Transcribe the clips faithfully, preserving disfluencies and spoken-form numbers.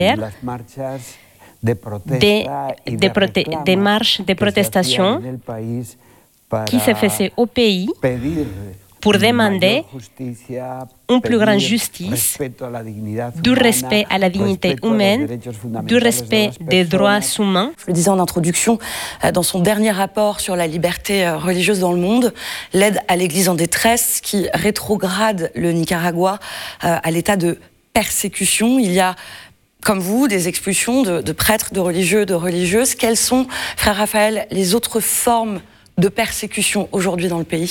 des, des, proté- des marches, des protestations qui se faisaient au pays pour demander une plus grande justice, du respect à la dignité humaine, du respect des droits humains. Je le disais en introduction, dans son dernier rapport sur la liberté religieuse dans le monde, l'aide à l'Église en détresse qui rétrograde le Nicaragua à l'état de persécution. Il y a, comme vous, des expulsions de, de prêtres, de religieux, de religieuses. Quelles sont, frère Raphaël, les autres formes de persécution aujourd'hui dans le pays ?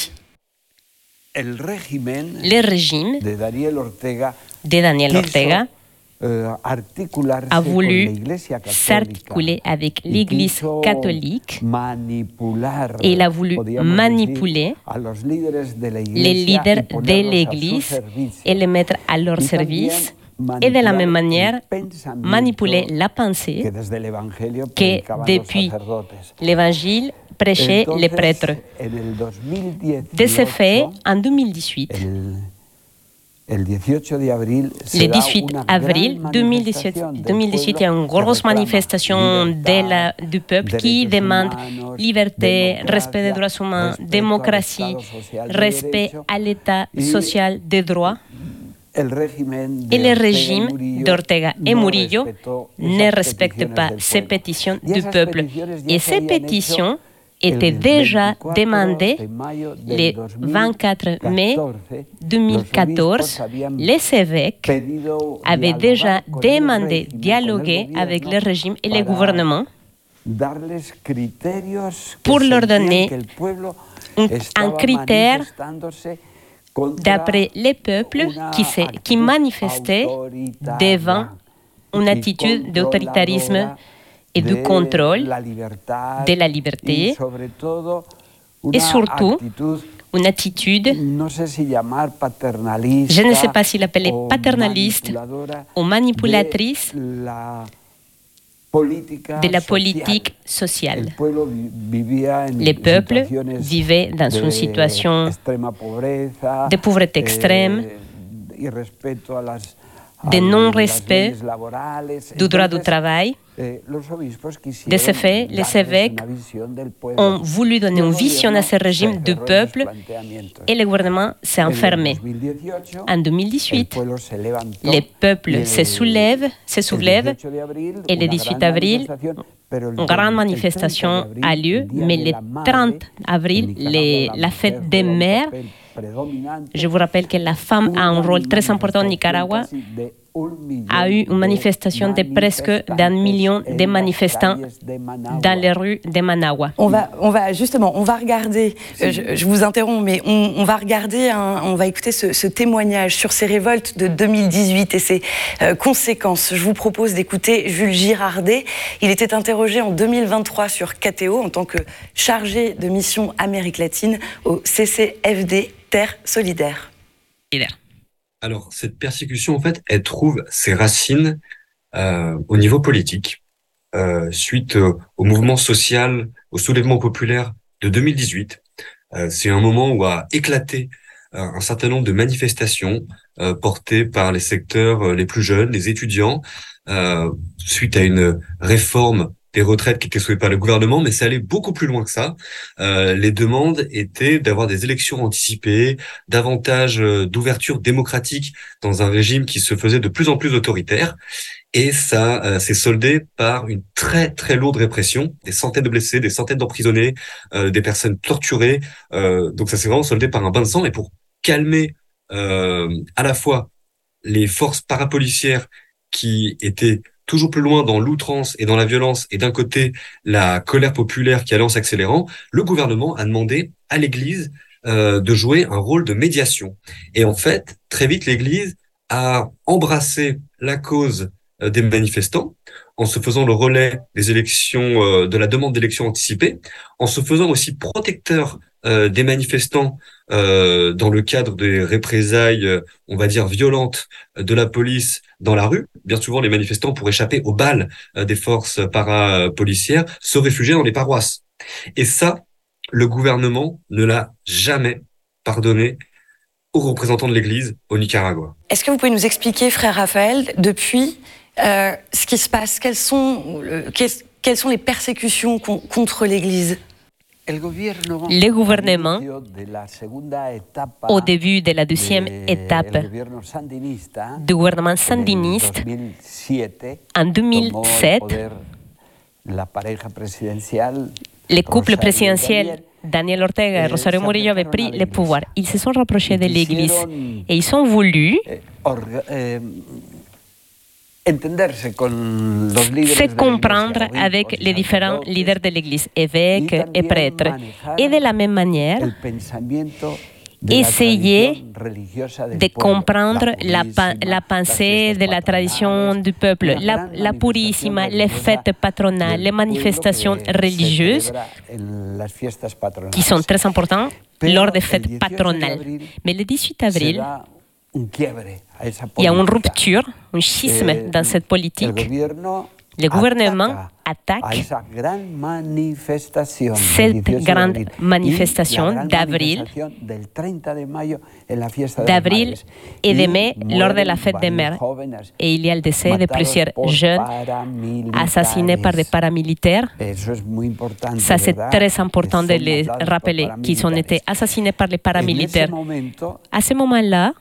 Le régime de Daniel Ortega, de Daniel Ortega a voulu s'articuler avec l'Église catholique et il a voulu manipuler les leaders de l'Église et les mettre à leur service et de la même manière manipuler la pensée que depuis l'Évangile prêchaient les prêtres. De ce fait, en deux mille dix-huit, le dix-huit avril deux mille dix-huit, deux mille dix-huit, il y a une grosse manifestation de la, du peuple qui demande liberté, respect des droits humains, démocratie, respect à l'état social des droits. Et le régime d'Ortega et Murillo ne respecte pas ces pétitions du peuple. Et ces pétitions étaient déjà demandées le vingt-quatre mai deux mille quatorze. Les évêques avaient déjà demandé de dialoguer avec le régime et le gouvernement pour leur donner un, un critère d'après les peuples qui, se, qui manifestaient devant une attitude d'autoritarisme et de contrôle de la liberté et surtout une attitude, je ne sais pas s'il l'appelait paternaliste ou manipulatrice de la politique sociale. Les peuples vivaient dans une situation de pauvreté extrême, de non-respect du droit du travail. De ce fait, les évêques ont voulu donner une vision à ce régime du peuple et le gouvernement s'est enfermé. En deux mille dix-huit, les peuples se soulèvent, se soulèvent et le dix-huit avril, une grande manifestation a lieu, mais le trente avril, les, la fête des mères, je vous rappelle que la femme a un rôle très important au Nicaragua, a eu une manifestation de presque d'un million de manifestants dans les rues de Managua. On va, on va justement, on va regarder, je, je vous interromps, mais on, on va regarder, un, on va écouter ce, ce témoignage sur ces révoltes de deux mille dix-huit et ses euh, conséquences. Je vous propose d'écouter Jules Girardet. Il était interrogé en deux mille vingt-trois sur K T O en tant que chargé de mission Amérique latine au C C F D Terre Solidaire. Alors, cette persécution, en fait, elle trouve ses racines euh, au niveau politique, euh, suite euh, au mouvement social, au soulèvement populaire de deux mille dix-huit. Euh, c'est un moment où a éclaté euh, un certain nombre de manifestations euh, portées par les secteurs euh, les plus jeunes, les étudiants, euh, suite à une réforme des retraites qui étaient souhaitées par le gouvernement, mais ça allait beaucoup plus loin que ça. Euh, les demandes étaient d'avoir des élections anticipées, davantage euh, d'ouverture démocratique dans un régime qui se faisait de plus en plus autoritaire. Et ça euh, s'est soldé par une très très lourde répression, des centaines de blessés, des centaines d'emprisonnés, euh, des personnes torturées. Euh, donc ça s'est vraiment soldé par un bain de sang. Et pour calmer euh, à la fois les forces parapolicières qui étaient toujours plus loin dans l'outrance et dans la violence, et d'un côté, la colère populaire qui allait en s'accélérant, le gouvernement a demandé à l'Église euh, de jouer un rôle de médiation. Et en fait, très vite, l'Église a embrassé la cause euh, des manifestants, en se faisant le relais des élections, euh, de la demande d'élections anticipées, en se faisant aussi protecteur euh, des manifestants euh, dans le cadre des représailles, euh, on va dire, violentes de la police dans la rue. Bien souvent, les manifestants, pour échapper aux balles euh, des forces parapolicières, se réfugiaient dans les paroisses. Et ça, le gouvernement ne l'a jamais pardonné aux représentants de l'Église au Nicaragua. Est-ce que vous pouvez nous expliquer, frère Raphaël, depuis euh, ce qui se passe? Quelles sont, euh, quelles sont les persécutions con, contre l'Église? Le gouvernement, au début de la deuxième étape du gouvernement sandiniste, en deux mille sept, le couple présidentiel Daniel Ortega et Rosario Murillo avaient pris le pouvoir. Ils se sont rapprochés de l'Église et ils ont voulu se comprendre avec les différents leaders de l'Église, évêques et prêtres, et de la même manière essayer de comprendre la, la pensée de la tradition du peuple, la, la purissima, les fêtes patronales, les manifestations religieuses qui sont très importantes lors des fêtes patronales. Mais le dix-huit avril, il y a une rupture, un schisme dans cette politique. Le gouvernement attaque cette grande manifestation d'avril, d'avril et de mai lors de la fête des mères. Et il y a le décès de plusieurs jeunes assassinés par des paramilitaires. Ça, c'est très important de les rappeler, qu'ils ont été assassinés par les paramilitaires. À ce moment-là,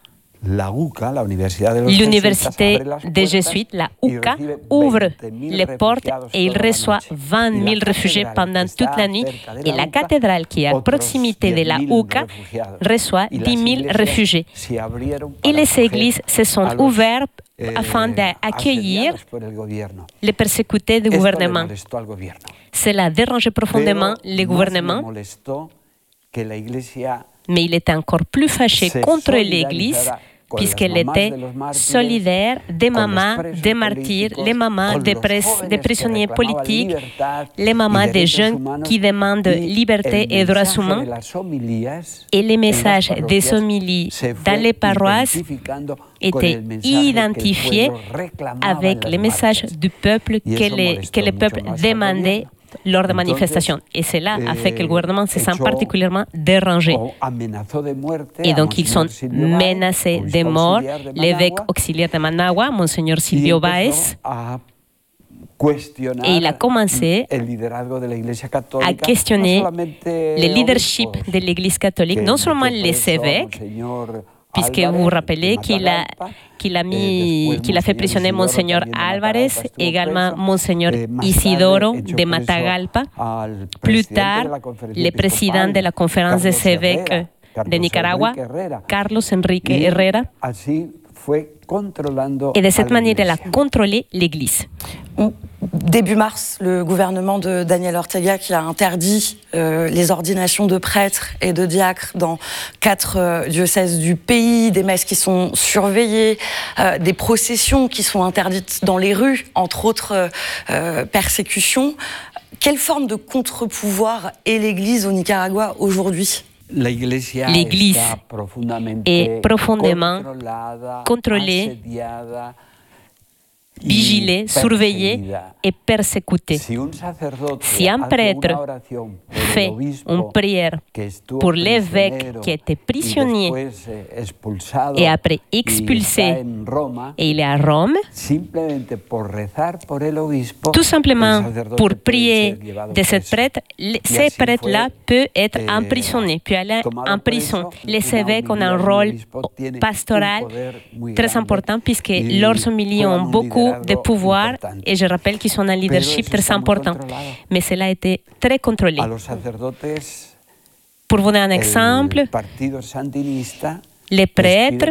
l'université des Jésuites, la U C A, ouvre les portes et il reçoit vingt mille réfugiés pendant toute la nuit. Et la cathédrale qui est à proximité de la U C A reçoit dix mille réfugiés. Et les églises se sont ouvertes afin d'accueillir les persécutés du gouvernement. Cela dérangeait profondément le gouvernement, mais il était encore plus fâché contre l'Église puisqu'elle était solidaire des mamans, des martyrs, les mamans des, des prisonniers politiques, les mamans des jeunes qui demandent liberté et droits humains. Et les messages des homélies dans les paroisses étaient identifiés avec les messages du peuple que, les, que le peuple demandait lors de manifestations. Et cela a fait que le gouvernement se sent particulièrement dérangé. Et donc, ils sont menacés de mort. L'évêque auxiliaire de Managua, Monseigneur Silvio Báez, et il a commencé à questionner le leadership de l'Église catholique, non seulement les évêques, puisque vous vous rappelez qu'il a, qu'il a, mis, qu'il a fait prisonnier Monseigneur Álvarez, également Monseigneur Isidoro de Matagalpa. Plus tard, le président de la conférence des évêques de Nicaragua, Carlos Enrique Herrera, et de cette manière, elle a contrôlé l'Église. Début mars, le gouvernement de Daniel Ortega qui a interdit euh, les ordinations de prêtres et de diacres dans quatre euh, diocèses du pays, des messes qui sont surveillées, euh, des processions qui sont interdites dans les rues, entre autres euh, persécutions. Quelle forme de contre-pouvoir est l'Église au Nicaragua aujourd'hui ? L'Église est profondément contrôlée, vigilée, surveillée et persécutée. Si un prêtre fait une prière pour l'évêque qui était prisonnier et après expulsé, et il est à Rome, tout simplement pour prier de ce prêtre, ces prêtres-là peuvent être emprisonnés, puis aller en prison. Les évêques ont un rôle pastoral très important puisque leurs homélies ont beaucoup de pouvoir et je rappelle qu'ils sont un leadership très important. Mais cela a été très contrôlé. Pour vous donner un exemple, les prêtres,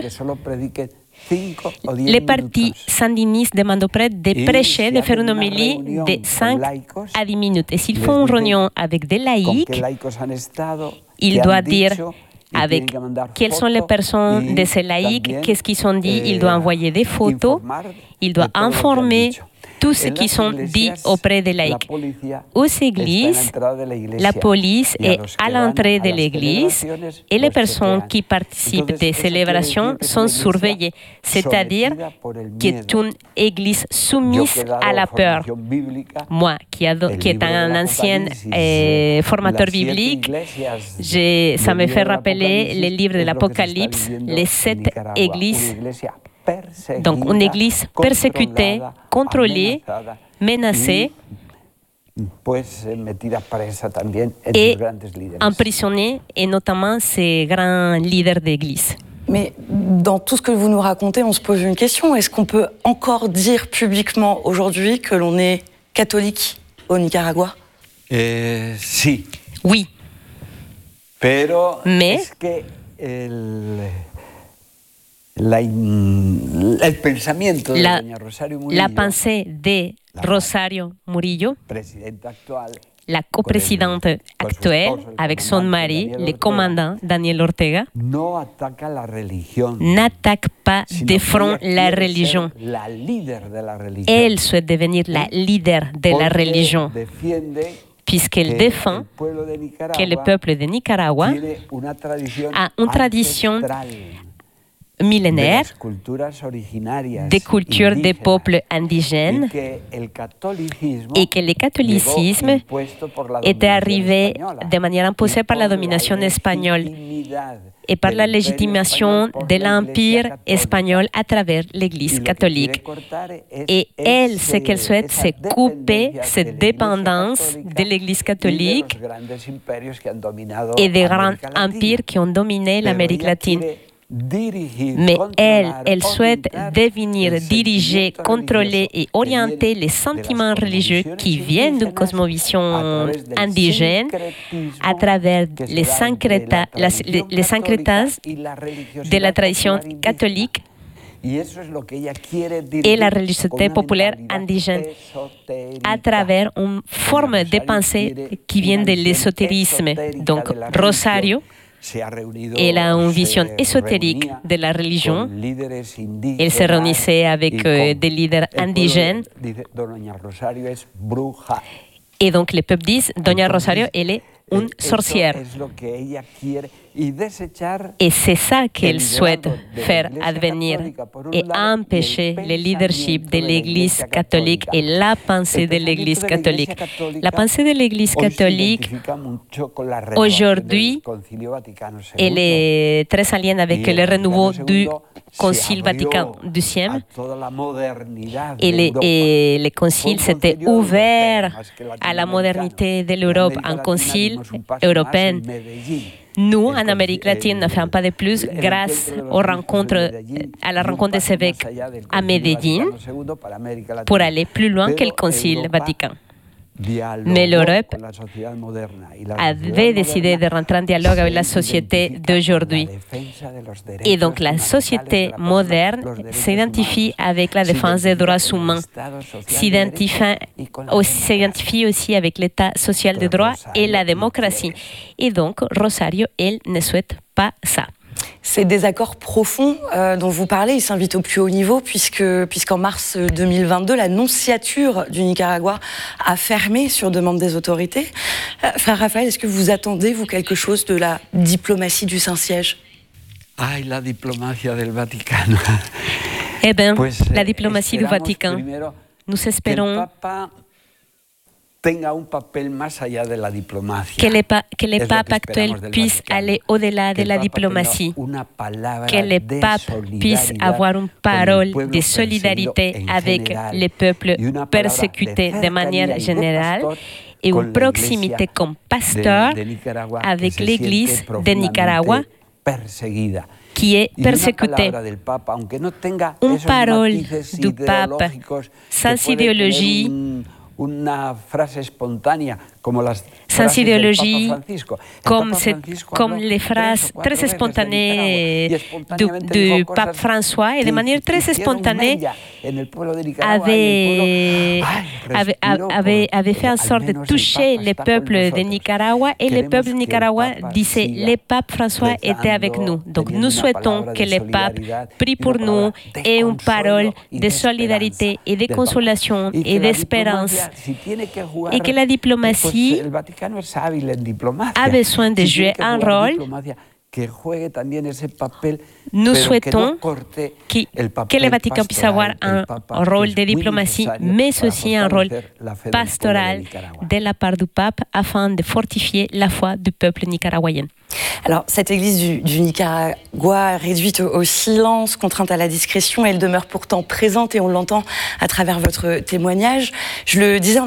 les partis sandinistes demandent aux prêtres de prêcher, de faire une homélie de cinq à dix minutes. Et s'ils font une réunion avec des laïcs, ils doivent dire avec quelles sont les personnes de ces laïcs, qu'est-ce qu'ils ont dit, il doit envoyer des photos, il doit informer tout ce qui sont dit auprès des laïcs. Aux églises, la police est à l'entrée de l'église et les personnes qui participent des célébrations sont surveillées, c'est-à-dire que c'est une église soumise à la peur. Moi, qui, ado- qui est un ancien euh, formateur biblique, ça me fait rappeler les livres de l'Apocalypse, les sept églises Donc une église persécutée, contrôlée, menacée et emprisonnée, et notamment ces grands leaders d'église. Mais dans tout ce que vous nous racontez, on se pose une question. Est-ce qu'on peut encore dire publiquement aujourd'hui que l'on est catholique au Nicaragua? eh, Si. Oui. Pero Mais es que el, la, el pensamiento de la, doña Rosario Murillo, la pensée de Rosario Murillo, la coprésidente actuelle, avec son mari, le commandant Daniel Ortega, n'attaque pas de front la religion. Elle souhaite devenir la leader de la religion, puisqu'elle défend que le peuple de Nicaragua a une tradition millénaire des cultures des peuples indigènes et que le catholicisme était arrivé de manière imposée par la domination espagnole et par la légitimation de l'Empire espagnol à travers l'Église catholique. Et elle, ce qu'elle souhaite, c'est couper cette dépendance de l'Église catholique et des grands empires qui ont dominé l'Amérique latine. Mais elle, elle souhaite devenir diriger, contrôler et orienter les sentiments religieux qui viennent d'une cosmovision indigène à travers les syncrétas, les, les syncrétas de la tradition catholique et la religiosité populaire indigène à travers une forme de pensée qui vient de l'ésotérisme. Donc, Rosario, elle a une vision ésotérique de la religion. Elle se réunissait avec euh, des leaders indigènes. Et donc les peuples disent, Doña Rosario, elle est une sorcière. Et c'est ça qu'elle souhaite faire advenir et empêcher le leadership de l'Église catholique et la pensée de l'Église catholique. La pensée de l'Église catholique, aujourd'hui, elle est très en lien avec le renouveau du Concile Vatican deuxième. Et le, et le Concile s'était ouvert à la modernité de l'Europe, un Concile européen. Nous, en Amérique latine, ne faisons pas de plus grâce aux rencontres, à la rencontre des évêques à Medellín pour aller plus loin que le Concile Vatican. Mais l'Europe avait décidé de rentrer en dialogue avec la société d'aujourd'hui. Et donc la société moderne s'identifie avec la défense des droits humains, s'identifie aussi, aussi avec l'État social de droit et la démocratie. Et donc Rosario, elle, ne souhaite pas ça. Ces désaccords profonds euh, dont vous parlez, ils s'invitent au plus haut niveau puisque, puisqu'en mars deux mille vingt-deux, la nonciature du Nicaragua a fermé sur demande des autorités. Euh, frère Raphaël, est-ce que vous attendez, vous, quelque chose de la diplomatie du Saint-Siège? Ay, la diplomacia del Vaticano. Eh bien, la diplomatie du Vatican. Nous espérons que le, pa que le pape actuel puisse aller au-delà de la diplomatie, que le pape puisse avoir une parole de solidarité avec les peuples persécutés de manière générale et une proximité comme pasteur avec l'Église de Nicaragua qui est persécutée. Une parole du pape sans idéologie, una frase espontánea como las sans idéologie, comme, comme les phrases très spontanées du, du pape François, et de manière très spontanée avait, avait, avait, avait fait en sorte de toucher les peuples de Nicaragua, et les peuples de Nicaragua disaient le pape François était avec nous. Donc nous souhaitons que le pape prie pour nous et une parole de solidarité et de consolation et d'espérance, et que la diplomatie a besoin de jouer un rôle Nous souhaitons que, que le Vatican puisse avoir un rôle de diplomatie, mais aussi un rôle pastoral de la part du pape afin de fortifier la foi du peuple nicaraguayen. Alors, cette église du, du Nicaragua, réduite au, au silence, contrainte à la discrétion, elle demeure pourtant présente et on l'entend à travers votre témoignage. Je le disais en